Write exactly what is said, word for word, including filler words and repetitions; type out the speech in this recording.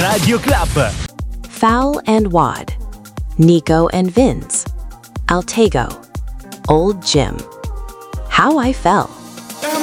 Radio Club. Fowl and Wad, Nico and Vince, Altego, Old Jim, How I Fell,